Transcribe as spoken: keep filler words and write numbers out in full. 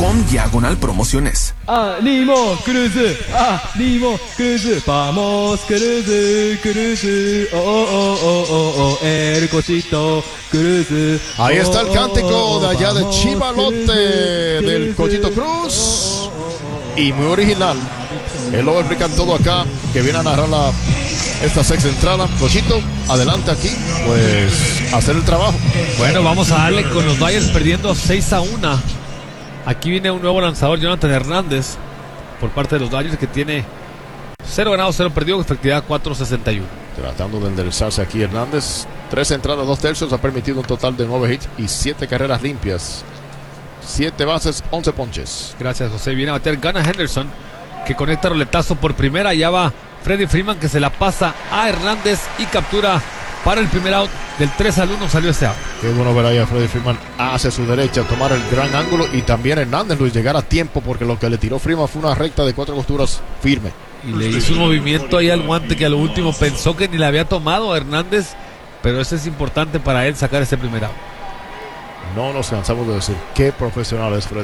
com diagonal promociones. ¡Ánimo, Cruz! ¡Ánimo, Cruz! ¡Vamos, Cruz! ¡Cruz! ¡Oh, oh, oh, oh, oh! ¡El cochito, Cruz! Ahí está el cántico de allá de Chivalote, del Cochito Cruz. Y muy original. El lo explican todo acá, que viene a narrar la, esta sexta entrada. Cochito, adelante aquí, pues, a hacer el trabajo. Bueno, vamos a darle con los Dodgers perdiendo seis a uno. Aquí viene un nuevo lanzador, Jonathan Hernández, por parte de los Dodgers, que tiene cero ganados, cero perdidos, efectividad cuatro sesenta y uno. Tratando de enderezarse aquí Hernández. Tres entradas, dos tercios, ha permitido un total de nueve hits y siete carreras limpias. Siete bases, once ponches. Gracias, José. Viene a bater Gunnar Henderson, que conecta roletazo por primera. Ya va Freddie Freeman, que se la pasa a Hernández y captura para el primer out. Del tres al uno salió ese out. Qué bueno ver ahí a Freddie Freeman hacia su derecha, tomar el gran ángulo, y también Hernández, Luis, llegar a tiempo, porque lo que le tiró Freeman fue una recta de cuatro costuras firme. Y le hizo un movimiento ahí al guante que a lo último pensó que ni le había tomado a Hernández, pero eso es importante para él, sacar ese primer out. No nos cansamos de decir qué profesional es Freddie.